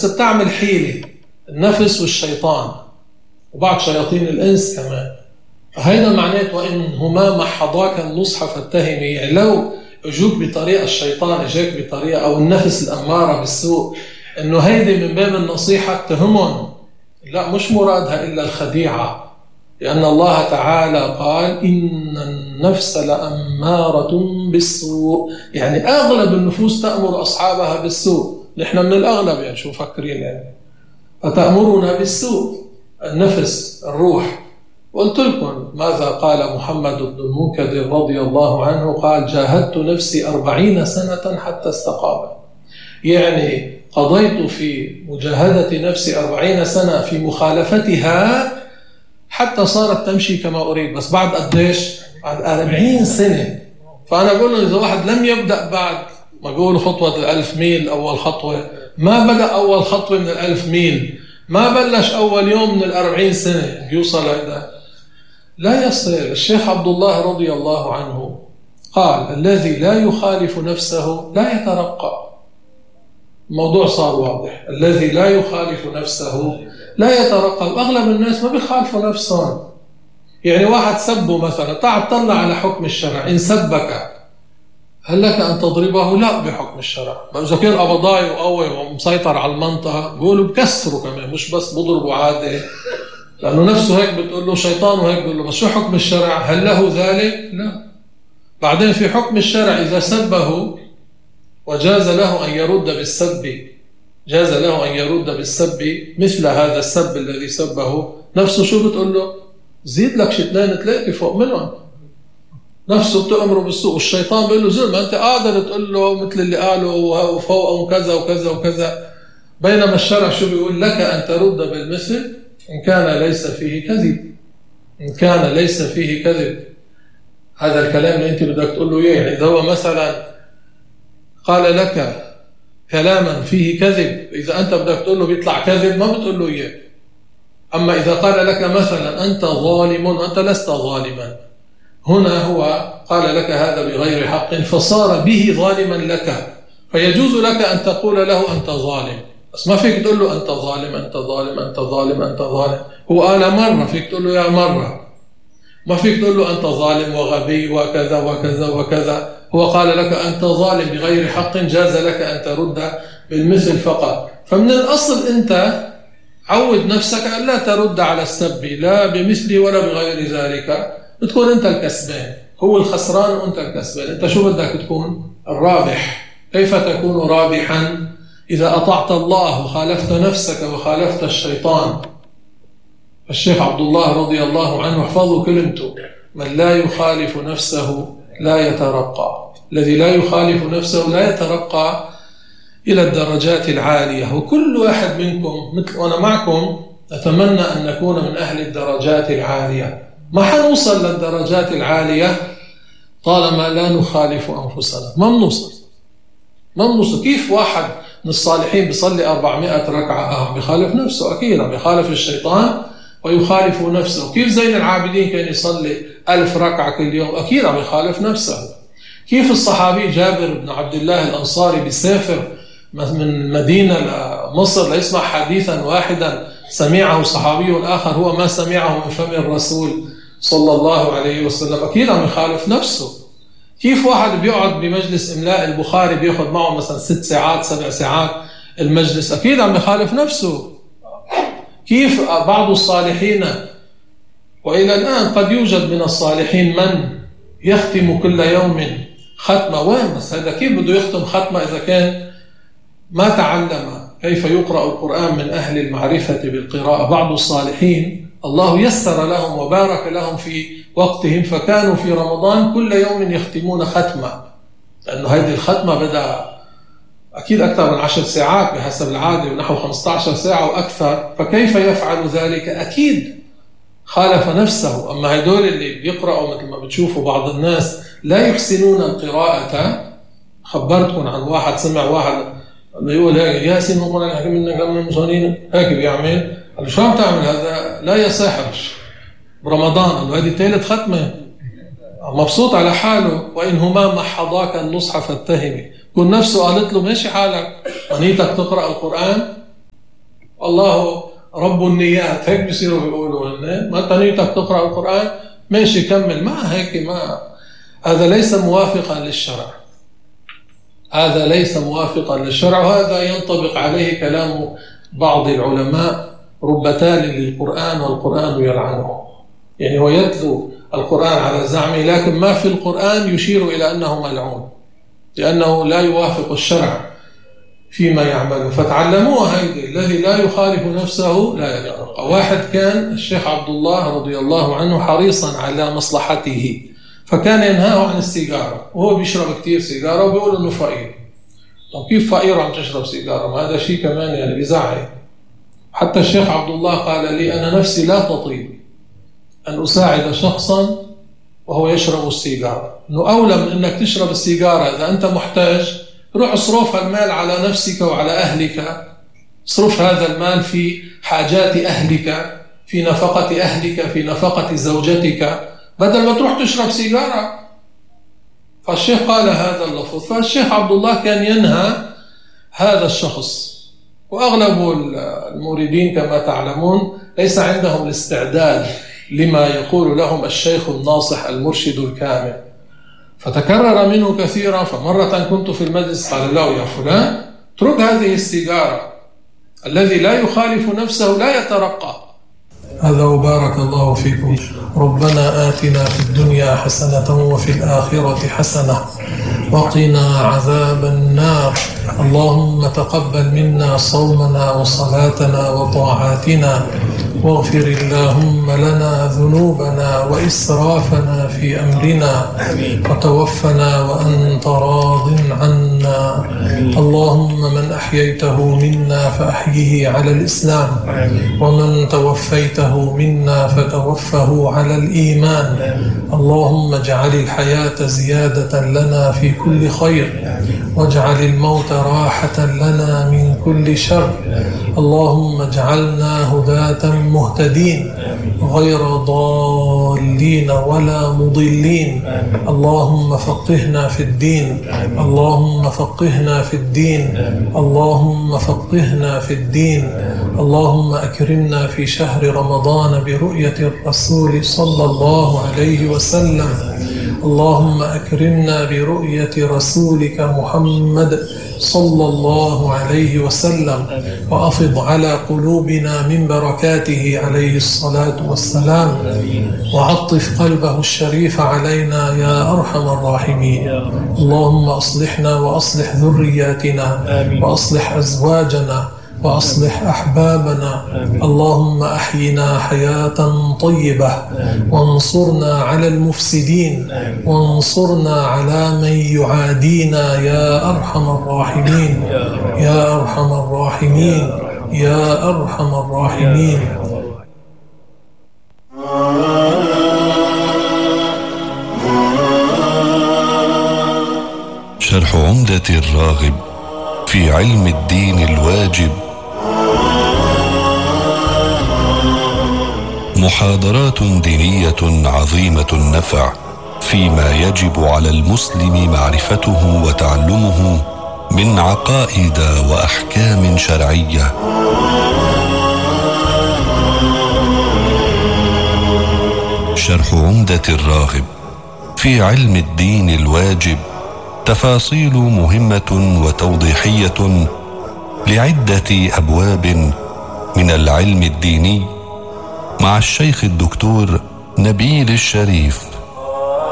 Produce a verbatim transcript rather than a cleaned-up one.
بس بتعمل حيلة، النفس والشيطان وبعض شياطين الإنس كمان. هيدا معناته وإن هما محضاك النصح فاتهم، يعني لو اجوك بطريقة الشيطان اجاك بطريقة أو النفس الأمارة بالسوء، إنه هيدي من باب النصيحة اتهمهم، لا مش مرادها إلا الخديعة، لأن الله تعالى قال إن النفس لأمارة بالسوء، يعني أغلب النفوس تأمر أصحابها بالسوء. نحن من الأغلب يعني شو فكرين يعني فتأمرنا بالسوء النفس الروح. قلت لكم ماذا قال محمد بن المنكدر رضي الله عنه، قال جاهدت نفسي أربعين سنة حتى استقام، يعني قضيت في مجاهدة نفسي أربعين سنة في مخالفتها حتى صارت تمشي كما أريد. بس بعد قديش؟ بعد أربعين سنة. فأنا أقول له إذا واحد لم يبدأ بعد ما أقول خطوة الألف ميل أول خطوة، ما بدأ أول خطوة من الألف ميل، ما بلش أول يوم من الأربعين سنة بيوصل هذا، لا يصل. الشيخ عبد الله رضي الله عنه قال الذي لا يخالف نفسه لا يترقى. الموضوع صار واضح، الذي لا يخالف نفسه لا يترقى. أغلب الناس ما بيخالفوا نفسهم. يعني واحد سبه مثلا، تعال طلع على حكم الشرع، إن سبك هل لك أن تضربه؟ لا بحكم الشرع. إذا كان أبضاي وقوي ومسيطر على المنطقة بيقولوا بكسروا كمان، مش بس بضربوا عادي، لأنه نفسه هيك بتقول له، شيطانه هيك بيقول له. بس شو حكم الشرع؟ هل له ذلك؟ لا. بعدين في حكم الشرع إذا سبه وجاز له أن يرد بالسب، جاز له أن يرد بالسب مثل هذا السب الذي سبه، نفسه شو بتقول له؟ زيد لك شي اثنين ثلاثة فوق منهم. نفسه بتأمره بالسوء، والشيطان بيقول له زي ما أنت قادر تقول له مثل اللي قاله وفوق وكذا وكذا وكذا. بينما الشرع شو بيقول؟ لك أن ترد بالمثل إن كان ليس فيه كذب، إن كان ليس فيه كذب. هذا الكلام اللي أنت بدك تقول له إياه. يعني إذا هو مثلا قال لك كلاما فيه كذب، إذا أنت بدك تقول له بيطلع كذب ما بتقول له إياه. أما إذا قال لك مثلا أنت ظالم، أنت لست ظالما، هنا هو قال لك هذا بغير حق فصار به ظالما لك، فيجوز لك أن تقول له أنت ظالم. بس ما فيك تقول له أنت ظالم أنت ظالم أنت ظالم أنت ظالم. هو قال مرة فيك تقول له يا مرة، ما فيك تقول له أنت ظالم وغبي وكذا وكذا وكذا. هو قال لك أنت ظالم بغير حق، جاز لك أن ترد بالمثل فقط. فمن الأصل أنت عود نفسك أن لا ترد على السب لا بمثله ولا بغير ذلك، تكون أنت الكسبان. هو الخسران وأنت الكسبان. أنت شو بدك تكون؟ الرابح. كيف تكون رابحا؟ إذا أطعت الله وخالفت نفسك وخالفت الشيطان. الشيخ عبد الله رضي الله عنه احفظوا كلمته، من لا يخالف نفسه لا يترقى. الذي لا يخالف نفسه لا يترقى إلى الدرجات العالية. وكل واحد منكم مثل وأنا معكم أتمنى أن نكون من أهل الدرجات العالية. ما حنوصل للدرجات العالية طالما لا نخالف أنفسنا. ما بنوصل ما بنوصل. كيف واحد من الصالحين بيصلي أربعمائة ركعة؟ آه بيخالف نفسه أكيد، بيخالف الشيطان ويخالف نفسه. كيف زين العابدين كان يصلي ألف ركعة كل يوم؟ أكيد بيخالف نفسه. كيف الصحابي جابر بن عبد الله الأنصاري بيسافر من مدينة لمصر ليسمع حديثا واحدا سمعه صحابي آخر هو ما سمعه من فم الرسول صلى الله عليه وسلم؟ أكيد عم يخالف نفسه. كيف واحد بيقعد بمجلس إملاء البخاري بيأخذ معه مثلا ست ساعات سبع ساعات المجلس؟ أكيد عم يخالف نفسه. كيف بعض الصالحين وإلى الآن قد يوجد من الصالحين من يختم كل يوم ختمة؟ وين بس هذا كيف بده يختم ختمة إذا كان ما تعلم كيف يقرأ القرآن من أهل المعرفة بالقراءة؟ بعض الصالحين الله يسر لهم وبارك لهم في وقتهم، فكانوا في رمضان كل يوم يختمون ختمة، لأنه هذه الختمة بدأ أكيد أكثر من عشر ساعات بحسب العادة، ونحو خمسة عشر ساعة وأكثر. فكيف يفعل ذلك؟ أكيد خالف نفسه. أما هدول اللي بيقرأوا مثل ما بتشوفوا بعض الناس لا يحسنون القراءة. خبرتكم عن واحد سمع واحد يقول هيك ياسين وقرأ الحكم منك لما المصانين هيك بيعمل. قال شو عم تعمل هذا؟ لا يصح برمضان. قال له هذه ثالث ختمة. مبسوط على حاله. وإن هما محضاك النصح فاتهمي. كل نفسه قالت له ماشي حالك ونيتك تقرأ القرآن. والله رب النيات، هيك بيصيروا بيقولوا إنه ما أنت نيتك تقرأ القرآن ماشي كمل، ما هيك، ما هذا ليس موافقا للشرع، هذا ليس موافقا للشرع، وهذا ينطبق عليه كلام بعض العلماء: رب تال للقرآن والقرآن يلعنه. يعني هو يتلو القرآن على زعمه، لكن ما في القرآن يشير إلى أنه ملعون، لأنه لا يوافق الشرع فيما يعمله. فتعلموها هيدي: الذي لا يخالف نفسه لا يترقى. واحد كان الشيخ عبد الله رضي الله عنه حريصا على مصلحته، فكان ينهاه عن السيجارة، وهو بيشرب كتير سيجارة وبيقول إنه فقير. طب كيف فقير عم تشرب سيجارة؟ ما هذا شيء كمان يعني بيزعل. حتى الشيخ عبد الله قال لي: أنا نفسي لا تطيب أن أساعد شخصا وهو يشرب السيجارة، إنه أولى من أنك تشرب السيجارة. إذا أنت محتاج روح اصرف المال على نفسك وعلى أهلك، اصرف هذا المال في حاجات أهلك، في نفقة أهلك، في نفقة زوجتك، بدل ما تروح تشرب سيجارة. فالشيخ قال هذا اللفظ، فالشيخ عبد الله كان ينهى هذا الشخص. وأغلب المريدين كما تعلمون ليس عندهم الاستعداد لما يقول لهم الشيخ الناصح المرشد الكامل، فتكرر منه كثيرا. فمرة كنت في المجلس قال له: يا فلان اترك هذه السيجارة، الذي لا يخالف نفسه لا يترقى. هذا وبارك الله فيكم. ربنا آتنا في الدنيا حسنة وفي الآخرة حسنة وقنا عذاب النار. اللهم تقبل منا صومنا وصلاتنا وطاعاتنا، واغفر اللهم لنا ذنوبنا وإسرافنا في أمرنا، وتوفنا وأنت راض عنا. اللهم من أحييته منا فأحيه على الإسلام، ومن توفيته منا فتوفه على الإيمان. اللهم اجعل الحياة زيادة لنا في كل خير، واجعل الموت راحة لنا من كل شر. اللهم اجعلنا هداة مهتدين غير ضالين ولا مضلين. اللهم فقهنا في الدين، اللهم فقهنا في الدين، اللهم فقهنا في الدين. اللهم أكرمنا في شهر رمضان برؤية الرسول صلى الله عليه وسلم. اللهم أكرمنا برؤية رسولك محمد صلى الله عليه وسلم، وأفض على قلوبنا من بركاته عليه الصلاة والسلام، وعطف قلبه الشريف علينا يا أرحم الراحمين. اللهم أصلحنا وأصلح ذرياتنا، وأصلح أزواجنا، وأصلح أحبابنا. اللهم أحينا حياة طيبة، وانصرنا على المفسدين، وانصرنا على من يعادينا يا أرحم الراحمين، يا أرحم الراحمين، يا أرحم الراحمين. شرح عمدة الراغب في علم الدين الواجب، محاضرات دينية عظيمة النفع فيما يجب على المسلم معرفته وتعلمه من عقائد وأحكام شرعية. شرح عمدة الراغب في علم الدين الواجب، تفاصيل مهمة وتوضيحية لعدة أبواب من العلم الديني، مع الشيخ الدكتور نبيل الشريف.